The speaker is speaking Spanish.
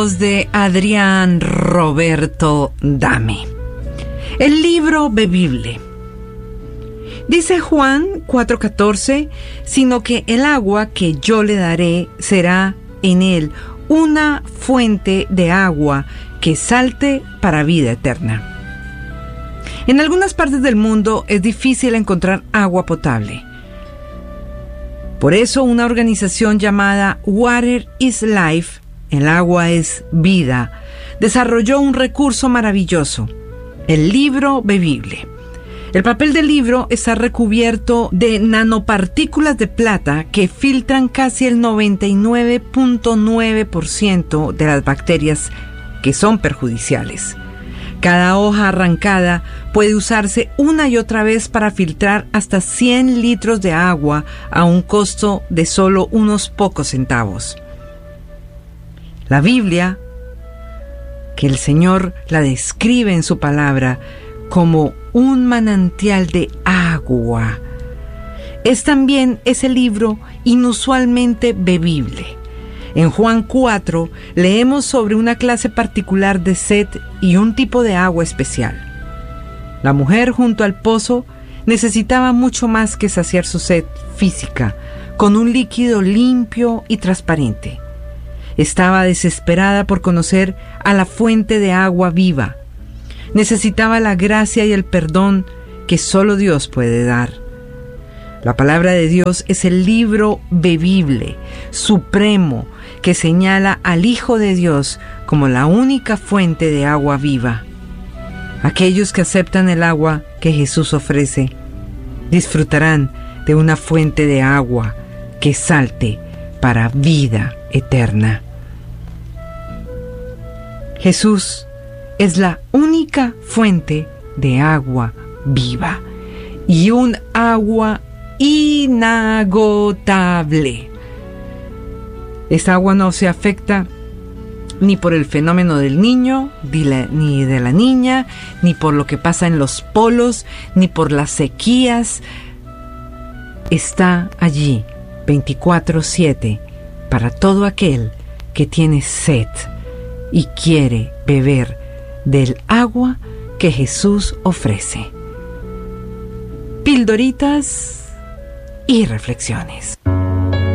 De Adrián Roberto Dame. El libro bebible. Dice Juan 4:14, sino que el agua que yo le daré será en él una fuente de agua que salte para vida eterna. En algunas partes del mundo es difícil encontrar agua potable. Por eso una organización llamada Water is Life, el agua es vida, desarrolló un recurso maravilloso, el libro bebible. El papel del libro está recubierto de nanopartículas de plata que filtran casi el 99.9% de las bacterias que son perjudiciales. Cada hoja arrancada puede usarse una y otra vez para filtrar hasta 100 litros de agua a un costo de solo unos pocos centavos. La Biblia, que el Señor la describe en su palabra como un manantial de agua, es también ese libro inusualmente bebible. En Juan 4 leemos sobre una clase particular de sed y un tipo de agua especial. La mujer junto al pozo necesitaba mucho más que saciar su sed física con un líquido limpio y transparente. Estaba desesperada por conocer a la fuente de agua viva. Necesitaba la gracia y el perdón que solo Dios puede dar. La palabra de Dios es el libro bebible, supremo, que señala al Hijo de Dios como la única fuente de agua viva. Aquellos que aceptan el agua que Jesús ofrece disfrutarán de una fuente de agua que salte para vida eterna. Jesús es la única fuente de agua viva y un agua inagotable. Esta agua no se afecta ni por el fenómeno del niño, ni de la niña, ni por lo que pasa en los polos, ni por las sequías. Está allí 24/7 para todo aquel que tiene sed y quiere beber del agua que Jesús ofrece. Pildoritas y reflexiones.